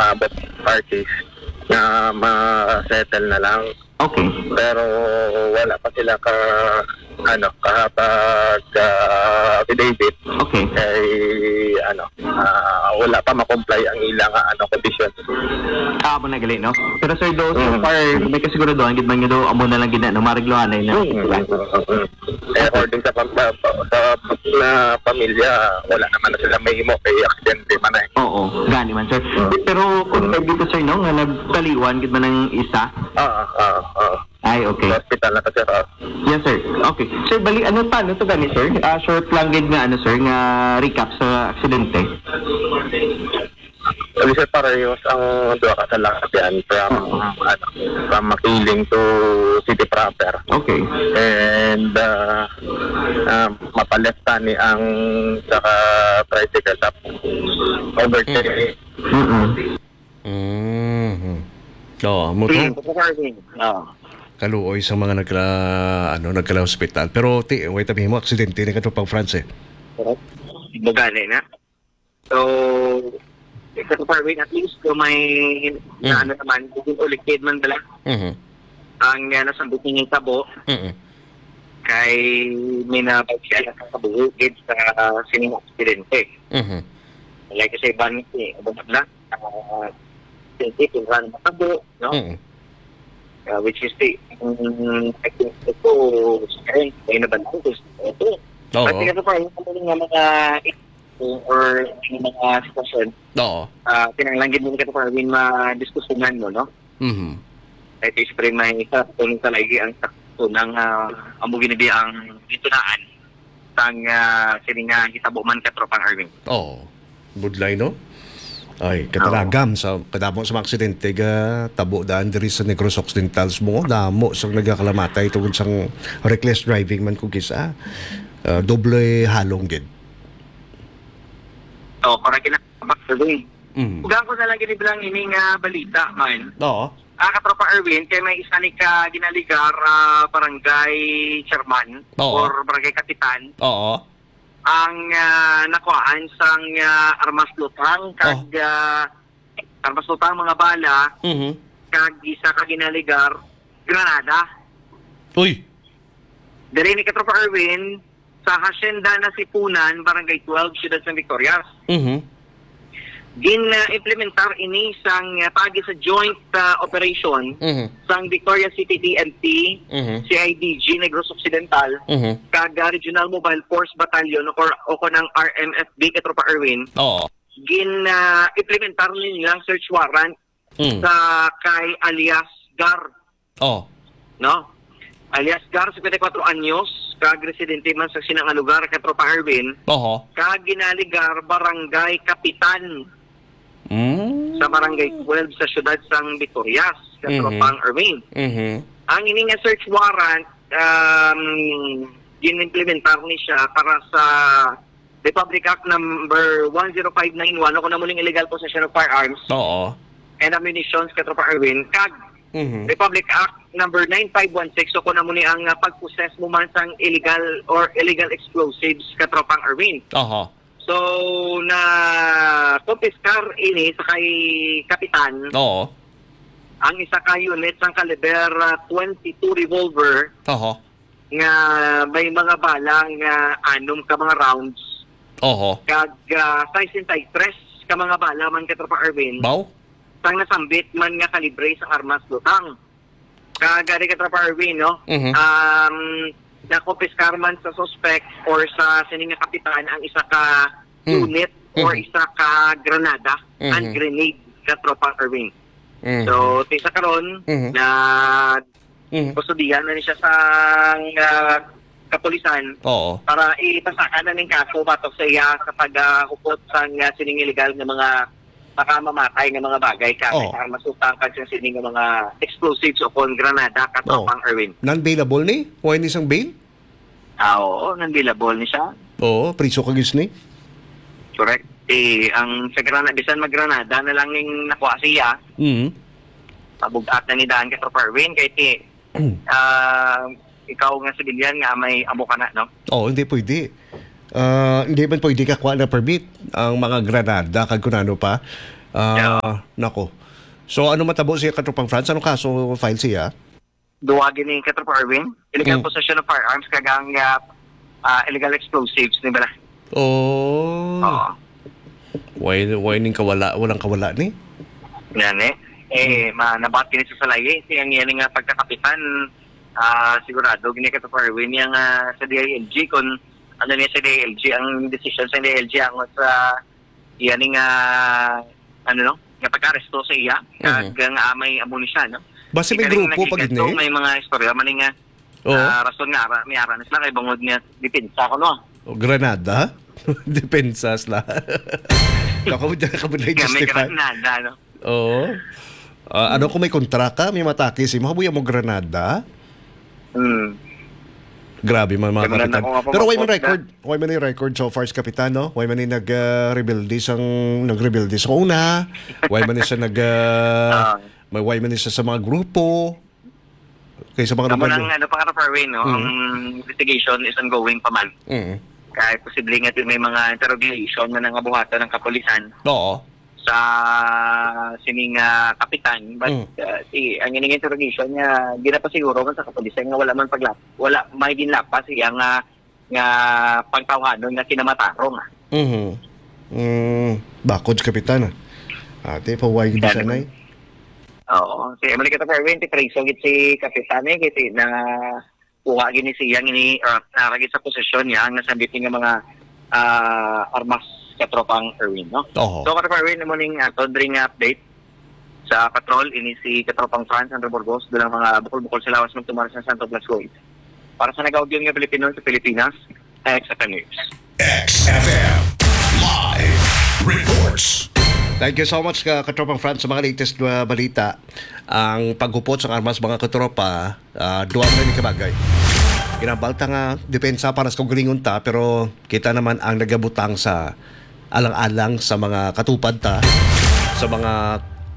abot parties na ma-settle na lang. Okay. Pero wala pa sila kapag affidavit. Okay. Kay wala pa ma-comply ang ilang conditions. Amo na gali, no? Pero sir, do so far, may kasiguraduhan, gid man nyo do, amo na lang gid na, mariglohan na yun. According sa pamilya, wala naman na sila may himo kay aksidente man eh. Oo, gani man, sir. Pero kung dito, sir, no, nga nagtaliwan, gid man ng isa. Ay, okay. Hospital na kasi Yes, sir. Okay. Sir, bali, paano to gani, sir? Short lang gid nga, sir, nga recap sa aksidente. Sir, parehas ang duha ka sa lakad from Makiling to city proper. Okay. And mapalefta ni ang saka tricycle tap overtake. Oo, motor. Kaluoy sa mga nagkala hospital. Pero wait a minute, aksidente ni kato pang France eh. Bugani na. So, ito pa rin, at least kung may naman, kung ulikid man dala, ang nasambit ng tabo, kay may nabagsiya na kabuhugid sa sining aksidente. Like kasi ban abot na, sensitive yung run matabo, no? Which is the I think ito ay nabanto ito. At ito pa yung mga or yung mga sitwasyon. Kinanglanggit mo ito para rin ma-diskusyonan mo, no? At is pre may katulong talagi ang sakto ng amugin na ang itunaan sang sininga hitabo man katropang Arvin. Budlay, no? Ay, katalagam sa kadamo sa mga aksidente ga tabo daan diri sa Negros Occidentals mo damo sa nagakalamatay tungod sang reckless driving man kung kisa doble halong gid. Para kinakapagsabi. Ugang ko na lang gini bilang ining balita man. Katropa Erwin kay may isa ni ka ginaligar barangay chairman or barangay kapitan. Ang nakuhaan sang armas lutang kag armas lutang mga bala kag isa ka ginaligar granada. Diri ni katropa Erwin sa hacienda na Sipunan, barangay 12, Ciudad San Victorias. Gin-implementar ini sang pagi sa joint operation sang Victoria City DNT, CIDG Negros Occidental, kag Regional Mobile Force Battalion o ng RMFB Katropa Erwin. Gin-implementar nilang search warrant sa kay alias Gar. No? Alias Gar, 54 anyos, kag residente man sa sinang lugar Katropa Erwin. Kag ginaligar barangay kapitan. Sa barangay 12 sa siyudad sang Victorias, Katropang Erwin. Ang ining search warrant, ginimplementar ni siya para sa Republic Act number 10591 o kung na muling illegal possession of firearms and ammunition, Katropang Erwin, kag Republic Act number 9516 o kung na muli ang pag-possess mo man sang illegal or illegal explosives, Katropang Erwin. So, na kumpiskar ini sa kay kapitan. Ang isa ka unit sang caliber 22 revolver. Nga may mga balang anom ka mga rounds. Kag size 3 ka mga bala man Katropa Erwin. Sang nasambit man nga kalibre sang armas lutang. Kagari Katropa Erwin, no? Nakumpiskar man sa suspect or sa sininga kapitan ang isa ka unit or isa ka granada and grenade Katropa Erwin. So, tisa karon na kustudiyan na siya sa kapulisan para ipasakan na ng kaso batok sa iya sa paghukot sa sining illegal nga mga makamamatay nga mga bagay kasi masutang ka sa sining nga mga explosives o kon granada Katropang Erwin. Non-bailable ni? Huwag ni isang bail? Oo, non-bailable ni siya. Priso kagis ni? Correct. Ang sa Granada, bisan mag-Granada na lang yung nakuha siya. Pabugat na ni Daan Katropa Erwin kay ikaw nga civilian nga may amo ka na, no? Hindi pwede. Hindi man pwede kakuha na permit ang mga Granada kag kunano pa. Nako. So ano matabo siya katropang France? Anong kaso file siya? Duwagin ni Katropa Erwin. Illegal possession of firearms kagang illegal explosives, di ba? Oh. Oo. Why ning kawala? Walang kawala ni? Yan nabat kini sa salay siyang yan nga pagkakapitan sigurado gini ka to Erwin yang sa DILG kung ano niya sa DILG ang decision sa DILG ang sa yan nga nga pagka-aresto sa iya kag may amunisyon no. Base may grupo pag so, may mga istorya man nga rason nga may aranis lang kay bangod niya depensa ko no. Granada? Depensas la. Kabulay May justify. Granada no. Oo. Ano kung may kontraka, may matake si mahabuya mo Granada? Grabe mga kapitan. Pero why man yung record so far sa kapitan, no? Why man yung nag-rebuildi sa una? Why man siya why man siya sa mga grupo? Kaysa mga lugar. Ano pa ka no? Ang investigation is ongoing pa man. Kahit posibleng nga may mga interrogation na nangabuhatan ng kapulisan. Oo. Sa sining kapitan. But ang ining interrogation niya, di na pa siguro man sa kapulisan nga wala may ginlapas siya nga pagtawanon nga kinamatarong. Bakod sa kapitan. Ate, paway gid sanay. Oo. Si Emily Kato Erwin, so git si kapitan giti na kuha gini siya naragit sa posisyon niya nga sabit nga mga armas katropang Erwin, no? So katropang Erwin mo ning tondring update sa patrol ini si katropang France Sandro Burgos doon ang mga bukol-bukol sa lawas ng tumaras sa Santo Blas Gold. Para sa nag-audio nga Pilipino sa Pilipinas, XFM News. XFM Live Reports. Thank you so much katropang France sa mga latest balita. Ang paghupot sa armas mga katropa, duwang na ni kabagay. Kinabalta nga depensa para sa kagalingon ta, pero kita naman ang nagabutang sa alang-alang sa mga katupad ta, sa mga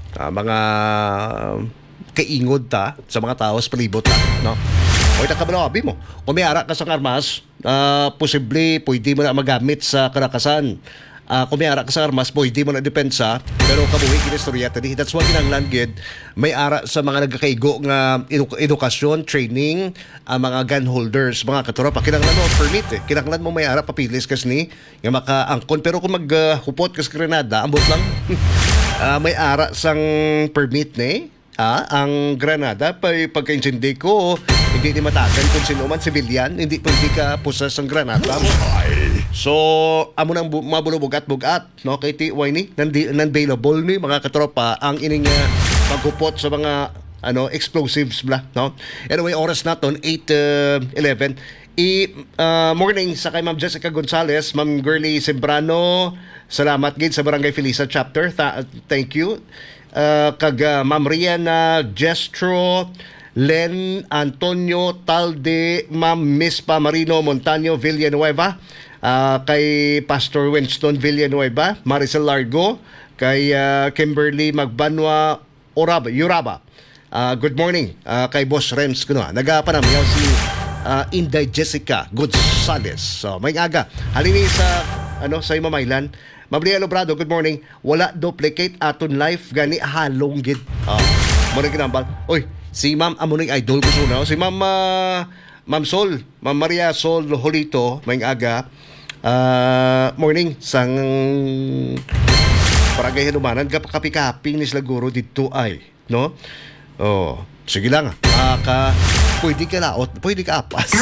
kaingod ta, sa mga tao sa palibot ta, no? O itakabalawabi mo. Kung may ara ka sa armas, posible pwede mo na magamit sa karakasan. Kung may ara ka sa armas, pwede mo na depensa, pero kabuhi kinistorya tadi. That's why kinanglan gid may ara sa mga nagkakaigo nga edukasyon, training, mga gun holders, mga katropa. Kinanglan mo permit Kinanglan mo may ara papilis kas ni nga makaangkon. Pero kung maghupot kas Granada, ambot lang may ara sang permit ni ang Granada pagka-insindi ko hindi ni matagan kung sino man civilian, hindi pwede ka pusas ang granada. So, amo nang mabulubugat-bugat, no? Kay TY ni, non-available ni mga katropa ang ining paghupot sa mga explosives bla, no? Anyway, oras naton 8:11. Morning sa kay Ma'am Jessica Gonzalez, Ma'am Girlie Sembrano. Salamat gid sa Barangay Felisa chapter. Thank you. Kag Ma'am Riana Gestro, Len Antonio Talde, Ma'am Mispa Marino Montaño Villanueva, kay Pastor Winston Villanueva, Maricel Largo, kay Kimberly Magbanwa Yuraba. Good morning kay Boss Rems kuno. Nagapanamyaw si Inday Jessica Gonzalez. So may aga halini sa sa Imamaylan. Mabriel Obrado, good morning. Wala duplicate aton life gani halong gid. Mo na ginambal. Oy, si Ma'am amuning idol ko suna. Si Ma'am Sol, Ma'am Maria Sol Holito, may aga. Morning sang Barangay Hanumanan, kapikapi ni sila guro dito ay, no? Oh, sige lang. Pwede ka laot, pwede ka apas.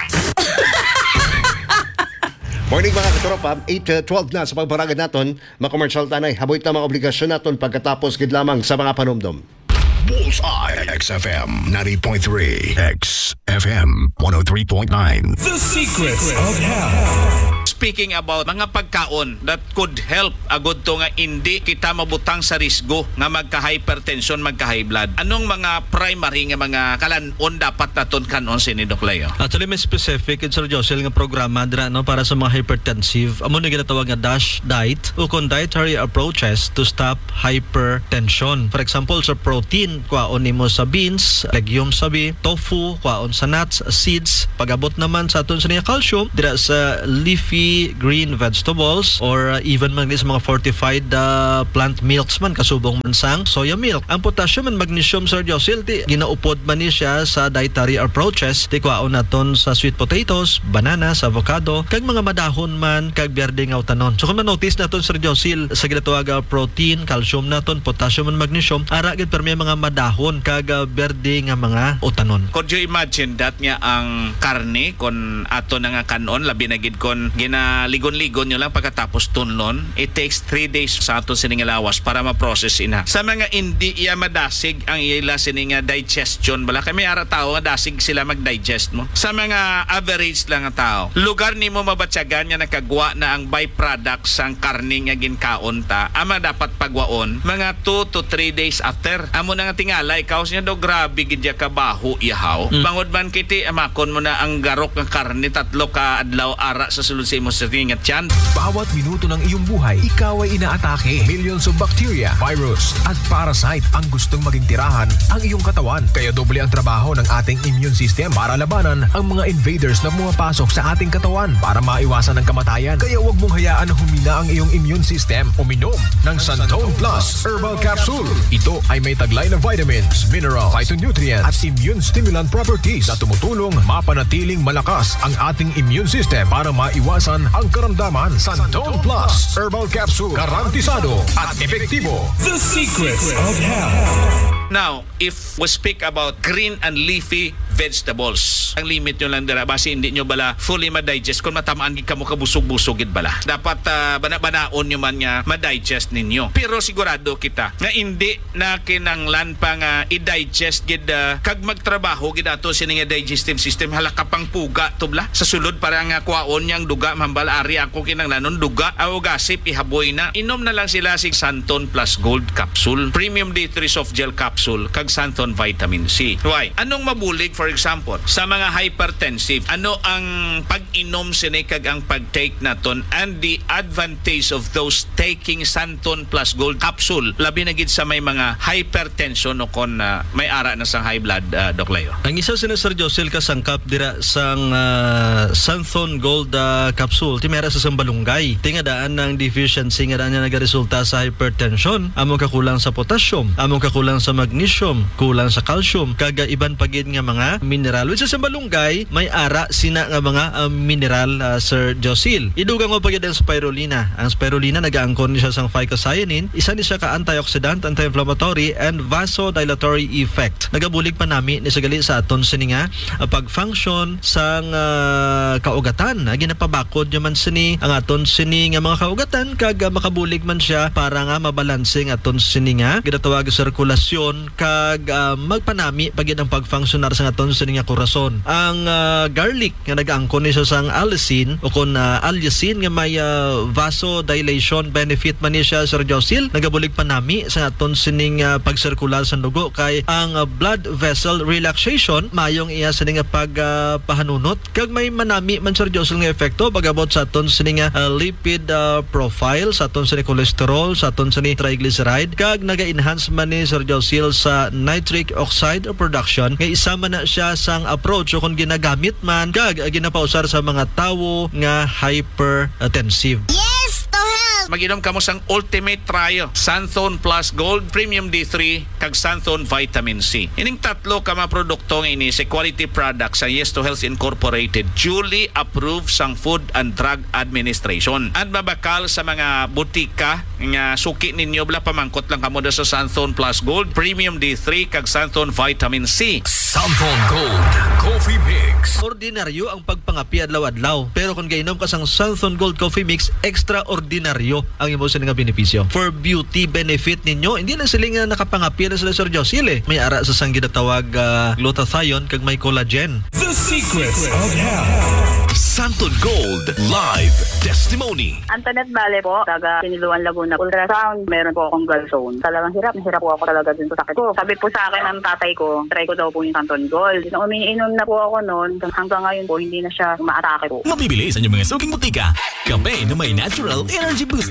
Morning mga katropa, 8:12 na sa pagbaragad naton, mga-commercial tanay, haboy ta mga obligasyon naton pagkatapos gid lamang sa mga panumdom. Bullseye XFM 90.3 XFM 103.9. The Secrets of Health. Speaking about mga pagkaon that could help agud to nga hindi kita mabutang sa risgo nga magka-hypertension, magka-high blood. Anong mga primary nga mga kalanon dapat naton kanon si Doc Leo? Actually, may specific Sir Josel nga programa dira para sa mga hypertensive. Amo na ginatawag nga DASH diet o kung dietary approaches to stop hypertension. For example, sa protein, kwaon nimo sa beans, legumes sabi, tofu, kwaon sa nuts, seeds. Pag-abot naman sa aton sa niya calcium, dira sa leafy leafy green vegetables or even man sa mga fortified plant milks man kasubong man sang soya milk. Ang potassium and magnesium, Sir Josil, ginaupod man ni siya sa dietary approaches ti kwaon naton sa sweet potatoes, bananas, avocado kag mga madahon man kag berde nga utanon. So kung ma-notice naton, Sir Josil, sa ginatawag protein, calcium naton, potassium and magnesium, ara gid permi mga madahon kag berde nga mga utanon. Could you imagine that nga ang karne kon ato na nga kanon labi na gid kon ginaligon-ligon nyo lang pagkatapos tunlon, it takes 3 days sa ato sining lawas para ma-process ina. Sa mga hindi iya madasig ang ila sining digestion bala kami ara tao nga dasig sila mag-digest mo. Sa mga average lang nga tao, lugar nimo mabatyagan nga nakagwa na ang byproduct sang karne nga ginkaon ta, ama dapat pagwaon mga 2 to 3 days after. Amo na nga tingala ikaw siya do grabe gid ya kabaho ihaw. Bangod man kiti amakon mo na ang garok nga karne 3 ka adlaw ara sa sulod sa imo sa tingat tiyan. Bawat minuto ng iyong buhay, ikaw ay inaatake. Millions of bacteria, virus, at parasite ang gustong maging tirahan ang iyong katawan. Kaya doble ang trabaho ng ating immune system para labanan ang mga invaders na pumapasok sa ating katawan para maiwasan ang kamatayan. Kaya huwag mong hayaan na humina ang iyong immune system. Uminom ng Santon Plus Herbal Capsule. Ito ay may taglay na vitamins, minerals, phytonutrients at immune stimulant properties na tumutulong mapanatiling malakas ang ating immune system para maiwasan ang karamdaman. Santon Plus Herbal Capsule. Garantisado at epektibo. The secrets of health. Now, if we speak about green and leafy vegetables, ang limit nyo lang dira base hindi nyo bala fully ma-digest kung matamaan gid kamo kabusog-busog gid bala. Dapat bana-banaon nyo man nga ma-digest ninyo. Pero sigurado kita nga hindi na kinanglan pa nga i-digest gid kag magtrabaho gid ato sini nga digestive system halaka pang puga tubla sa sulod para nga kuwaon yang duga mambal ari ako kinanglanon duga aw gasip ihaboy na. Inom na lang sila sig Santon Plus Gold Capsule, Premium D3 Soft Gel Capsule kag Santon Vitamin C. Why? Anong mabulig for example sa mga hypertensive? Ano ang pag-inom sini kag ang pag-take naton and the advantage of those taking Santon Plus Gold Capsule labi na gid sa may mga hypertension o kon may ara na sang high blood, Doc Leo. Ang isa sina Sir Josel kasangkap dira sang Santon Gold Capsule ti mera sa sambalunggay. Tingadaan ng deficiency nga daan nagaresulta sa hypertension, among kakulang sa potassium, among kakulang sa magnesium, kulang sa calcium, kaga iban pagid nga mga mineral. Which sa malunggay, may ara sina nga mga mineral, Sir Josil. Idugang mo pagid ang spirulina. Ang spirulina nagaangkon siya sang phycocyanin, isa ni siya ka antioxidant, anti-inflammatory and vasodilatory effect. Nagabulig pa nami ni sagali sa aton sini nga pag-function sang kaugatan. Ginapabakod man sini ang aton sini nga mga kaugatan kag makabulig man siya para nga mabalanse ang aton sini nga ginatawag sirkulasyon kag magpanami pagid ang pag-functionar sa aton sini nga korason. Ang garlic nga nag-angkon ni siya sang allicin o kon allicin nga may vasodilation benefit man ni siya, Sir Josil. Nagabulig pa nami sa aton sining pagsirkular sa dugo kay ang blood vessel relaxation mayong iya sining pagpahanunot kag may manami man, Sir Josil, nga epekto bagabot sa aton sining lipid profile, sa aton sining cholesterol, sa aton sining triglyceride kag naga-enhance man ni Sir Josil sa nitric oxide production nga isa man na siya sang approach o kung ginagamit man kag ginapausar sa mga tawo nga hypertensive. Mag-inom kamo sang Ultimate Trio, Santon Plus Gold, Premium D3, kag Santon Vitamin C. Ining tatlo ka mga produkto nga ini sa quality products sa Yes to Health Incorporated, duly approved sang Food and Drug Administration. At mabakal sa mga butika nga suki ninyo bala pamangkot lang kamo sa Santon Plus Gold, Premium D3, kag Santon Vitamin C. Santon Gold Coffee Mix. Ordinaryo ang pagpangapi adlaw-adlaw, pero kung gainom ka sang Santon Gold Coffee Mix, extraordinaryo ang imo sa nga benepisyo. For beauty benefit ninyo, hindi na sila nga nakapangapi na sila, Sir Josil. May ara sa sang ginatawag glutathione kag may collagen. The secrets of health. Santon Gold Live Testimony. Antoinette Vale po, taga Siniluan, Laguna. Ultrasound, meron po akong gallstone. Talagang hirap po ako talaga dun sa sakit ko. Sabi po sa akin ng tatay ko, try ko daw po yung Santon Gold. Nung umiinom na po ako noon, hanggang ngayon po, hindi na siya umaatake po. Mabibili sa inyong mga suking butika. Kape na may natural energy booster.